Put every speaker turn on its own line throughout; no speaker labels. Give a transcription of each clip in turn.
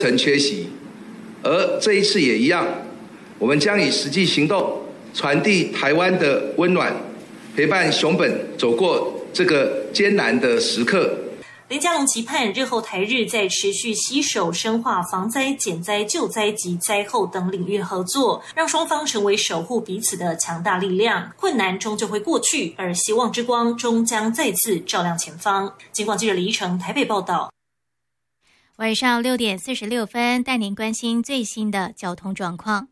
曾缺席，而这一次也一样，我们将以实际行动传递台湾的温暖，陪伴熊本走过这个艰难的时刻。
林佳龙期盼日后台日在持续携手深化防灾、减灾、救灾及灾后等领域合作，让双方成为守护彼此的强大力量。困难终究会过去，而希望之光终将再次照亮前方。警广记者李依成台北报道。
晚上6点46分，带您关心最新的交通状况。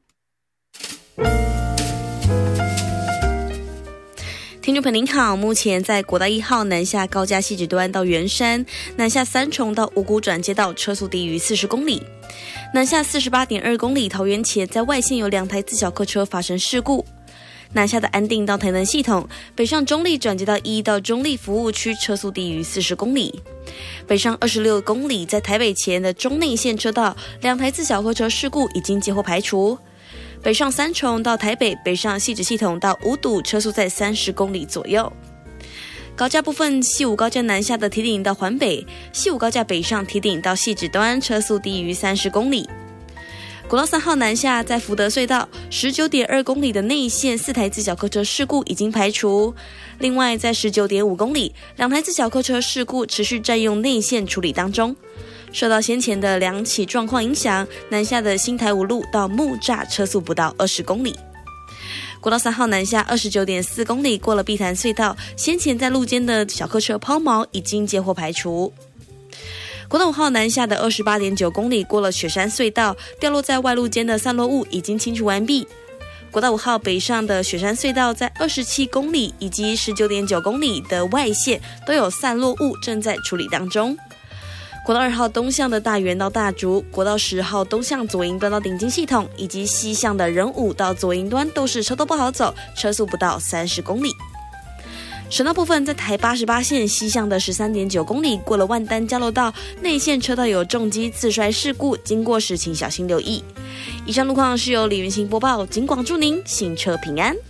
听众朋友您好，目前在国道1号南下高架汐止端到圆山，南下三重到五股转接道车速低于40公里，南下48.2公里桃园前在外线有2台自小客车发生事故。南下的安定到台南系统，北上中立转接到1到中立服务区车速低于40公里，北上26公里在台北前的中内线车道2台自小客车事故已经接获排除。北上三重到台北，北上汐止系统到五堵车速在30公里左右。高架部分，西武高架南下的堤顶到环北，西武高架北上堤顶到汐止端车速低于30公里。国道3号南下在福德隧道 19.2 公里的内线4台自小客车事故已经排除，另外在 19.5 公里2台自小客车事故持续占用内线处理当中。受到先前的2起状况影响，南下的新台五路到木栅车速不到20公里。国道3号南下 29.4 公里过了碧潭隧道，先前在路肩的小客车抛锚已经接获排除。国道5号南下的 28.9 公里过了雪山隧道，掉落在外路间的散落物已经清除完毕。国道5号北上的雪山隧道在27公里以及 19.9 公里的外线都有散落物正在处理当中。国道2号东向的大园到大竹，国道10号东向左营端到顶金系统，以及西向的仁武到左营端都是车都不好走，车速不到30公里。省道部分，在台88线西向的 13.9 公里过了万丹交流道，内线车道有重机自摔事故，经过时请小心留意。以上路况是由李云行播报，警广祝您行车平安。